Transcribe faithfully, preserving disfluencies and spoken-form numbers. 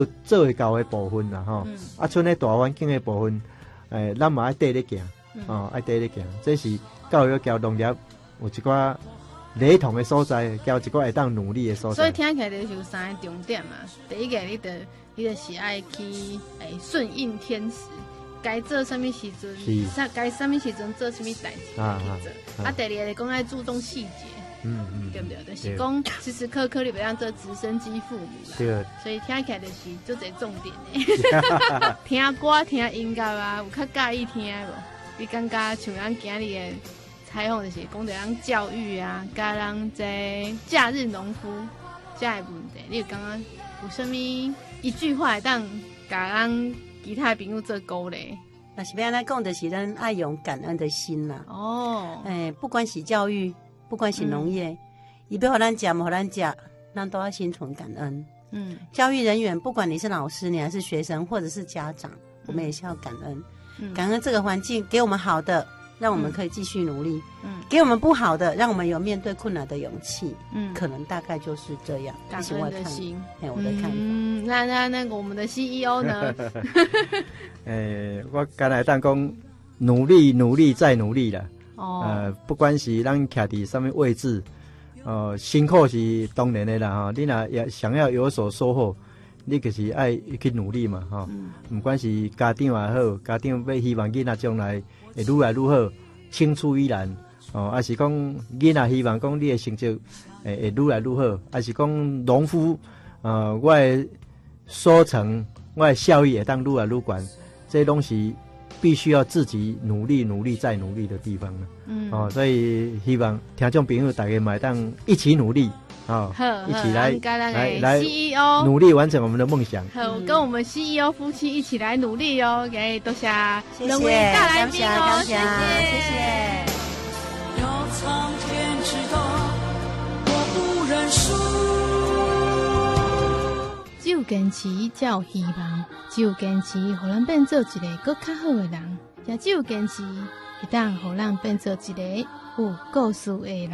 做会到的部分啦吼，嗯、啊，剩咧大环境的部分，诶，咱嘛爱缀咧行，哦，爱缀咧行，这是教育交农业有一寡雷同的所在，交一寡会当努力的所在。 所以听起来就是有三个重点嘛，第一个你得你得是爱去诶顺应天时。该做什么时阵，啥该什么时阵做什么代志去做。啊，啊啊第二个讲爱注重细节，嗯嗯，对不对？就是讲时时刻刻你不要做直升机父母啦。对。所以听起来就是做一个重点的。听歌听音乐啊，有较介意听无？你感觉像咱今日的采访就是讲到咱教育啊，甲咱这假日农夫这个问题，你有感觉有什么一句话会当甲咱？其他朋友做鼓励， 那是要安尼讲，就是咱爱用感恩的心啦。 哦， 诶、欸，不管是教育，不管是农业，伊要互咱食，互咱食，咱都要心存感恩。嗯，教育人员，不管你是老师，你还是学生，或者是家长，我们也是要感恩。嗯、感恩这个环境给我们好的，让我们可以继续努力。嗯，给我们不好的，让我们有面对困难的勇气。嗯，可能大概就是这样。 感恩的心， 哎，我的看法。 嗯，那那那个我们的 C E O 呢？ 诶，我刚才当讲努力努力再努力啦。哦。呃，不管是咱徛伫什么位置，呃，辛苦是当然的啦哈。你若也想要有所收获，你就是爱去努力嘛哈。嗯。不管是家长也好，家长要希望囡仔将来会愈来愈好，青出于蓝。哦，还是讲囡仔希望讲你的成绩会会愈来愈好，还是讲农夫，呃，我的收成，我的效益会当愈来愈高，这些东西必须要自己努力、努力再努力的地方了。嗯，哦，所以希望听众朋友大家买当一起努力，啊、哦，一起来来来 C E O 努力完成我们的梦想。 好，跟我们 C E O 夫妻一起来努力哦，给多谢两位大来宾哦， 谢谢，谢谢。 要苍天知道我不认输， 只有坚持才有希望，只有坚持互咱变做一个更较好的人，也只有坚持会当互咱变做一个有故事的人。